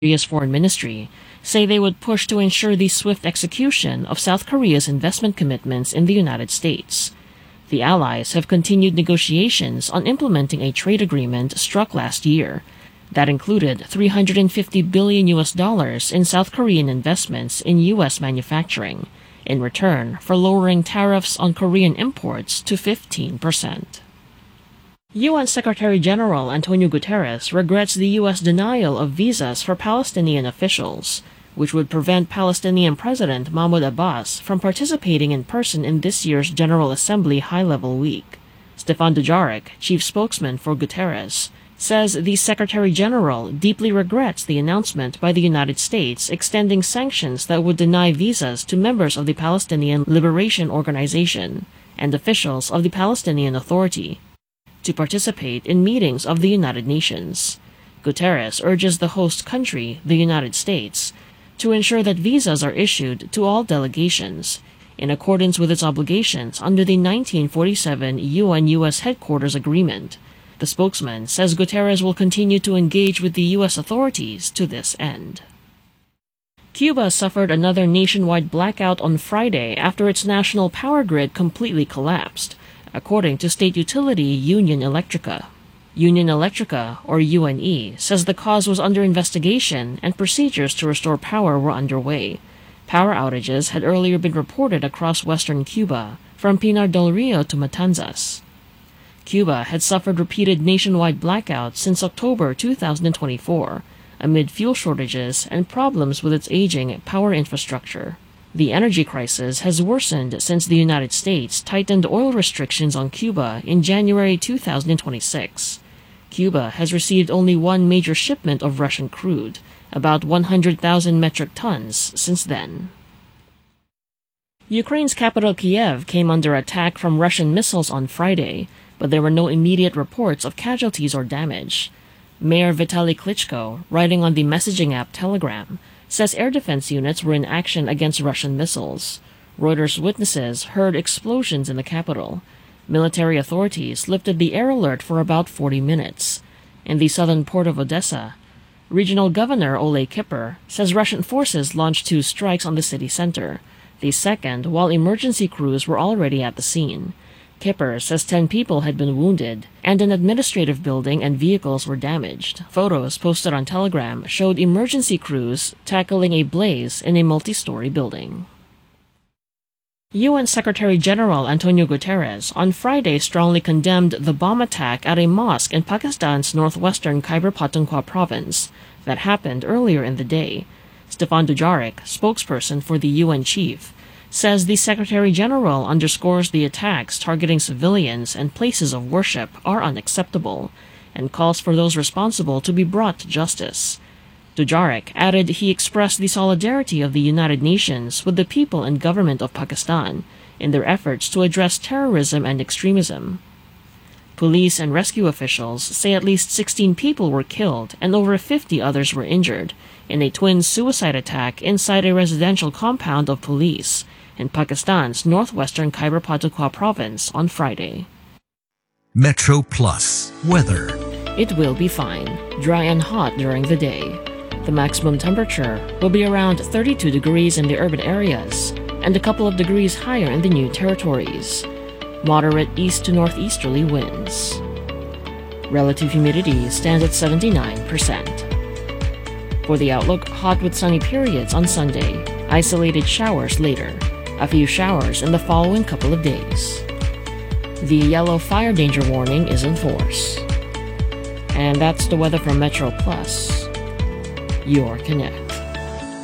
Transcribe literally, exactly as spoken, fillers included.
Korea's foreign ministry say they would push to ensure the swift execution of South Korea's investment commitments in the United States. The allies have continued negotiations on implementing a trade agreement struck last year that included three hundred fifty billion U S dollars in South Korean investments in U S manufacturing, in return for lowering tariffs on Korean imports to fifteen percent. U N Secretary-General Antonio Guterres regrets the U S denial of visas for Palestinian officials, which would prevent Palestinian President Mahmoud Abbas from participating in person in this year's General Assembly High-Level Week. Stefan Dujarric, chief spokesman for Guterres, says the Secretary-General deeply regrets the announcement by the United States extending sanctions that would deny visas to members of the Palestinian Liberation Organization and officials of the Palestinian Authority to participate in meetings of the United Nations. Guterres urges the host country, the United States, to ensure that visas are issued to all delegations, in accordance with its obligations under the nineteen forty-seven U N U S Headquarters Agreement. The spokesman says Guterres will continue to engage with the U S authorities to this end. Cuba suffered another nationwide blackout on Friday after its national power grid completely collapsed, according to state utility Union Electrica. Union Electrica, or U N E, says the cause was under investigation and procedures to restore power were underway. Power outages had earlier been reported across western Cuba, from Pinar del Rio to Matanzas. Cuba had suffered repeated nationwide blackouts since October two thousand twenty-four, amid fuel shortages and problems with its aging power infrastructure. The energy crisis has worsened since the United States tightened oil restrictions on Cuba in January two thousand twenty-six. Cuba has received only one major shipment of Russian crude, about one hundred thousand metric tons, since then. Ukraine's capital Kiev came under attack from Russian missiles on Friday, but there were no immediate reports of casualties or damage. Mayor Vitaly Klitschko, writing on the messaging app Telegram, says air defense units were in action against Russian missiles. Reuters witnesses heard explosions in the capital. Military authorities lifted the air alert for about forty minutes. In the southern port of Odessa, Regional Governor Ole Kipper says Russian forces launched two strikes on the city center, the second while emergency crews were already at the scene. Kipper says ten people had been wounded, and an administrative building and vehicles were damaged. Photos posted on Telegram showed emergency crews tackling a blaze in a multi-story building. U N Secretary-General Antonio Guterres on Friday strongly condemned the bomb attack at a mosque in Pakistan's northwestern Khyber Pakhtunkhwa province that happened earlier in the day. Stefan Dujarric, spokesperson for the U N chief, says the Secretary-General underscores the attacks targeting civilians and places of worship are unacceptable, and calls for those responsible to be brought to justice. Dujarric added he expressed the solidarity of the United Nations with the people and government of Pakistan in their efforts to address terrorism and extremism. Police and rescue officials say at least sixteen people were killed and over fifty others were injured in a twin suicide attack inside a residential compound of police in Pakistan's northwestern Khyber Pakhtunkhwa province on Friday. Metro Plus weather. It will be fine, dry and hot during the day. The maximum temperature will be around thirty-two degrees in the urban areas and a couple of degrees higher in the new territories. Moderate east to northeasterly winds. Relative humidity stands at seventy-nine percent. For the outlook, hot with sunny periods on Sunday, isolated showers later, a few showers in the following couple of days. The yellow fire danger warning is in force. And that's the weather from Metro Plus, your connect.